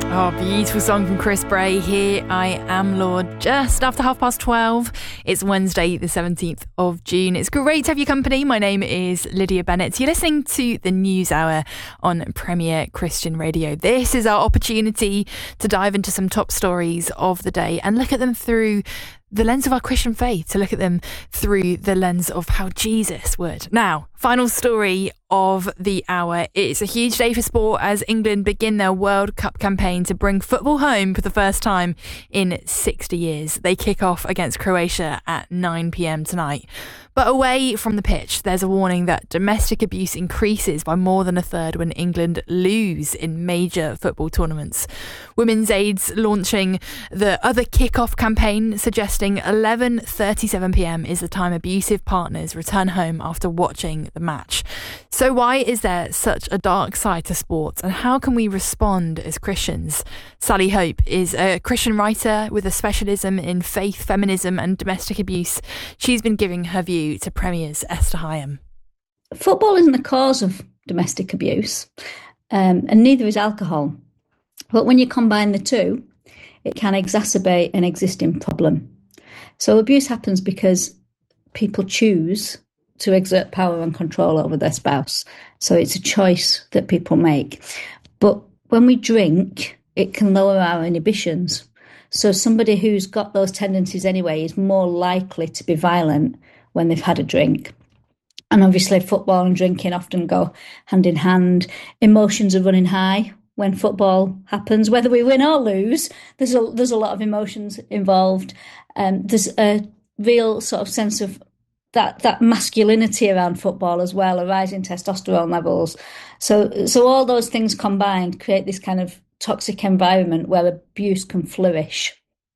Oh, beautiful song from Chris Bray. Here I Am, Lord. Just after 12:30. It's Wednesday, the 17th of June. It's great to have your company. My name is Lydia Bennett. You're listening to the News Hour on Premier Christian Radio. This is our opportunity to dive into some top stories of the day and look at them through the lens of our Christian faith, to look at them through the lens of how Jesus would. Now, final story of the hour. It's a huge day for sport as England begin their World Cup campaign to bring football home for the first time in 60 years. They kick off against Croatia at 9 p.m. tonight. But away from the pitch, there's a warning that domestic abuse increases by more than a third when England lose in major football tournaments. Women's Aid's launching the Other Kick-Off campaign, suggesting 11:37 p.m. is the time abusive partners return home after watching the match. So why is there such a dark side to sport, and how can we respond as Christians? Sally Hope is a Christian writer with a specialism in faith, feminism and domestic abuse. She's been giving her view to Premier's Esther Higham. Football isn't the cause of domestic abuse, and neither is alcohol. But when you combine the two, it can exacerbate an existing problem. So abuse happens because people choose to exert power and control over their spouse. So it's a choice that people make. But when we drink, it can lower our inhibitions. So somebody who's got those tendencies anyway is more likely to be violent when they've had a drink. And obviously football and drinking often go hand in hand. Emotions are running high when football happens, whether we win or lose. There's a lot of emotions involved. There's a real sort of sense of that masculinity around football as well, a rise in testosterone levels. So all those things combined create this kind of toxic environment where abuse can flourish.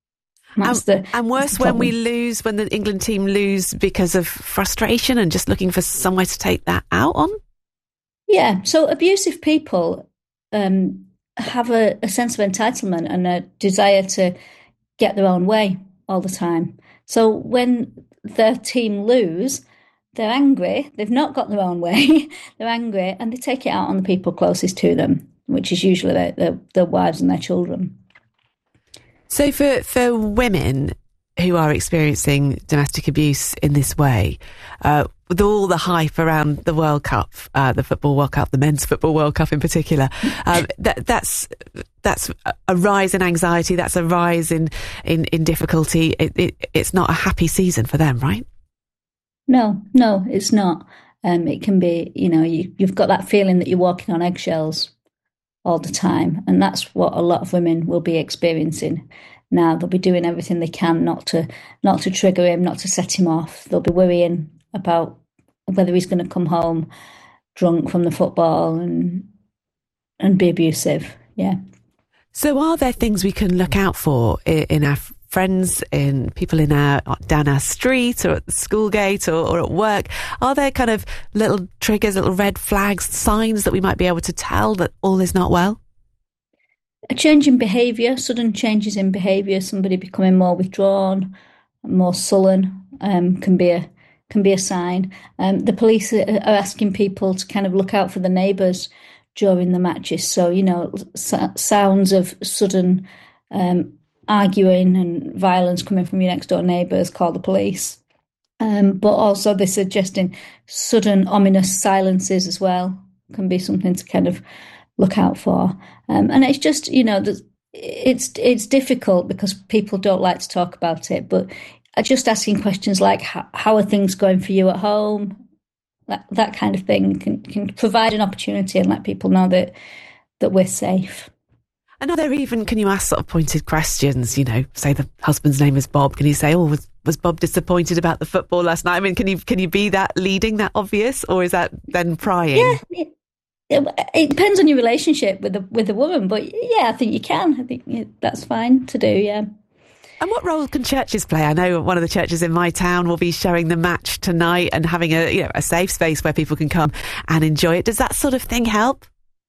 And worse when we lose, when the England team lose because of frustration and just looking for somewhere to take that out on? Yeah, so abusive people have a sense of entitlement and a desire to get their own way all the time. So when their team lose, they're angry. They've not got their own way. They're angry and they take it out on the people closest to them, which is usually their wives and their children. So for women who are experiencing domestic abuse in this way, with all the hype around the World Cup, the Football World Cup, the Men's Football World Cup in particular, that's a rise in anxiety, that's a rise in difficulty. It's not a happy season for them, right? No, it's not. It can be, you've got that feeling that you're walking on eggshells all the time, and that's what a lot of women will be experiencing now. They'll be doing everything they can not to trigger him, not to set him off. They'll be worrying about whether he's going to come home drunk from the football and be abusive. Yeah. So are there things we can look out for in our friends, in people down our street or at the school gate or at work? Are there kind of little triggers, little red flags, signs that we might be able to tell that all is not well? A change in behaviour, sudden changes in behaviour, somebody becoming more withdrawn, more sullen, can be a sign. The police are asking people to kind of look out for the neighbours during the matches. So, sounds of sudden arguing and violence coming from your next door neighbours, call the police. But also they're suggesting sudden ominous silences as well can be something to kind of look out for. And it's just, it's difficult because people don't like to talk about it, but just asking questions like, how are things going for you at home? That kind of thing can provide an opportunity and let people know that we're safe. And are there even, can you ask sort of pointed questions, say the husband's name is Bob, can you say, was Bob disappointed about the football last night? I mean, can you be that leading, that obvious, or is that then prying? Yeah, it depends on your relationship with the woman, but yeah, I think you can. I think that's fine to do, yeah. And what role can churches play? I know one of the churches in my town will be showing the match tonight and having a safe space where people can come and enjoy it. Does that sort of thing help?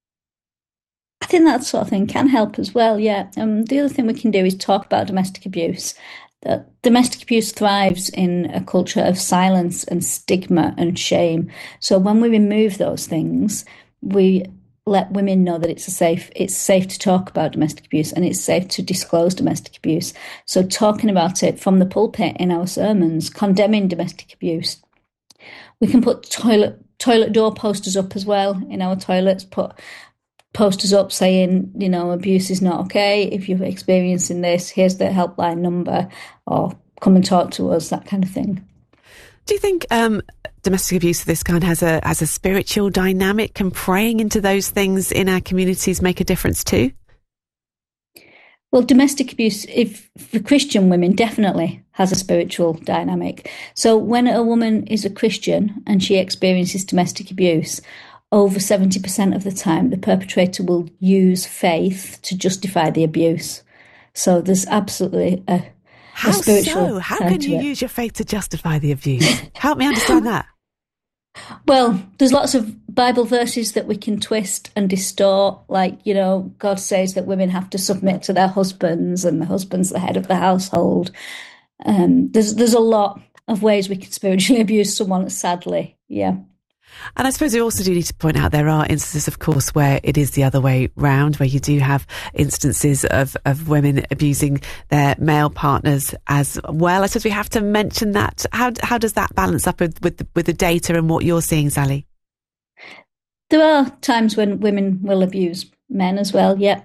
I think that sort of thing can help as well, yeah. The other thing we can do is talk about domestic abuse. Domestic abuse thrives in a culture of silence and stigma and shame. So when we remove those things, we let women know that it's safe to talk about domestic abuse, and it's safe to disclose domestic abuse. So talking about it from the pulpit in our sermons, condemning domestic abuse. We can put toilet door posters up as well in our toilets, put posters up saying, abuse is not okay. If you're experiencing this, here's the helpline number, or come and talk to us, that kind of thing. Do you think domestic abuse of this kind has a spiritual dynamic? Can praying into those things in our communities make a difference too? Well, domestic abuse, for Christian women, definitely has a spiritual dynamic. So when a woman is a Christian and she experiences domestic abuse, over 70% of the time, the perpetrator will use faith to justify the abuse. So there's absolutely a spiritual. So? How can you use your faith to justify the abuse? Help me understand that. Well, there's lots of Bible verses that we can twist and distort. Like, God says that women have to submit to their husbands, and the husband's the head of the household. There's a lot of ways we can spiritually abuse someone, sadly. Yeah. And I suppose we also do need to point out there are instances, of course, where it is the other way round, where you do have instances of women abusing their male partners as well. I suppose we have to mention that. How does that balance up with the data and what you're seeing, Sally? There are times when women will abuse men as well. Yeah,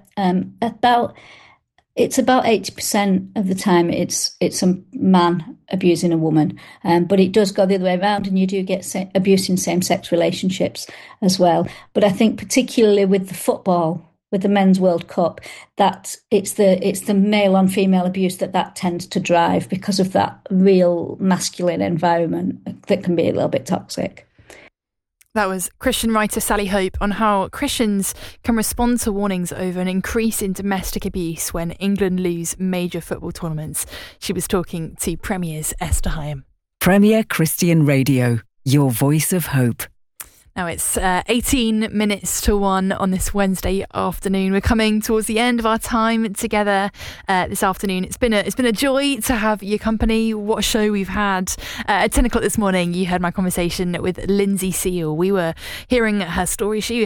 it's about 80% of the time it's a man abusing a woman, but it does go the other way around, and you do get abuse in same-sex relationships as well. But I think particularly with the football, with the Men's World Cup, that it's the male on female abuse that tends to drive, because of that real masculine environment that can be a little bit toxic. That was Christian writer Sally Hope on how Christians can respond to warnings over an increase in domestic abuse when England lose major football tournaments. She was talking to Premier's Esther Higham. Premier Christian Radio, your voice of hope. Now it's 18 minutes to 1 on this Wednesday afternoon. We're coming towards the end of our time together this afternoon. It's been a joy to have your company. What a show we've had. At 10 o'clock this morning, you heard my conversation with Lindsay Seal. We were hearing her story. She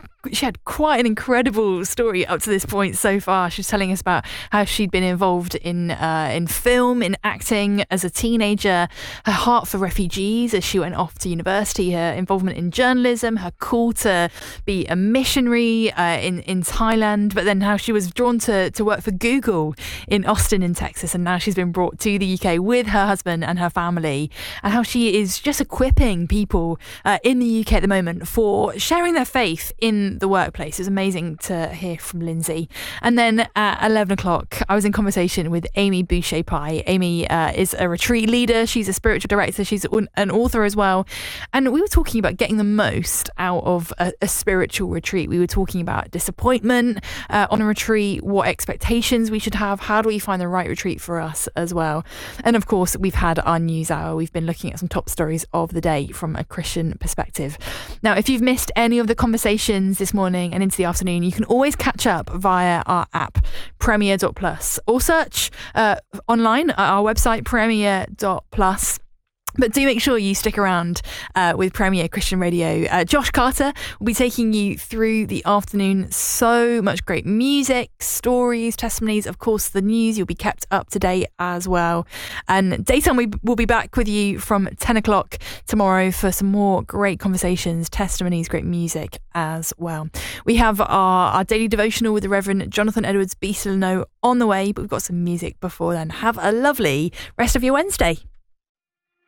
had quite an incredible story up to this point so far. She was telling us about how she'd been involved in film, in acting as a teenager, her heart for refugees as she went off to university, her involvement in journalism, her call to be a missionary in Thailand, but then how she was drawn to work for Google in Austin in Texas, and now she's been brought to the UK with her husband and her family, and how she is just equipping people in the UK at the moment for sharing their faith in the workplace. It's amazing to hear from Lindsay. And then at 11 o'clock, I was in conversation with Amy Boucher-Pye. Amy is a retreat leader. She's a spiritual director. She's an author as well. And we were talking about getting the most out of a spiritual retreat. We were talking about disappointment on a retreat, what expectations we should have, how do we find the right retreat for us as well. And of course, we've had our news hour. We've been looking at some top stories of the day from a Christian perspective. Now, if you've missed any of the conversations this morning and into the afternoon, you can always catch up via our app, Premier.plus, or search online at our website, Premier.plus. But do make sure you stick around with Premier Christian Radio. Josh Carter will be taking you through the afternoon. So much great music, stories, testimonies, of course, the news. You'll be kept up to date as well. And Daytime, we will be back with you from 10 o'clock tomorrow for some more great conversations, testimonies, great music as well. We have our daily devotional with the Reverend Jonathan Edwards, Be Still and Know, on the way, but we've got some music before then. Have a lovely rest of your Wednesday.